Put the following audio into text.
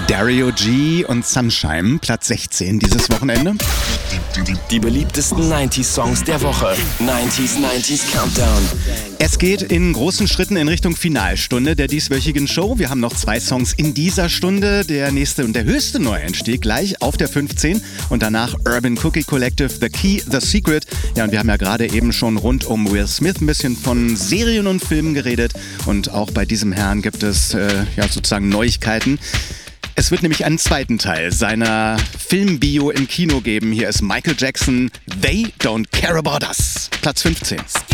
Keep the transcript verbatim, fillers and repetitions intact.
Dario G und Sunshine, Platz sechzehn dieses Wochenende. Die beliebtesten neunziger-Songs der Woche. neunziger neunziger Countdown. Es geht in großen Schritten in Richtung Finalstunde der dieswöchigen Show. Wir haben noch zwei Songs in dieser Stunde. Der nächste und der höchste Neueinstieg gleich auf der fünfzehn und danach Urban Cookie Collective, The Key, The Secret. Ja, und wir haben ja gerade eben schon rund um Will Smith ein bisschen von Serien und Filmen geredet. Und auch bei diesem Herrn gibt es äh, ja sozusagen Neuigkeiten. Es wird nämlich einen zweiten Teil seiner Filmbio im Kino geben. Hier ist Michael Jackson, They Don't Care About Us, Platz fünfzehn.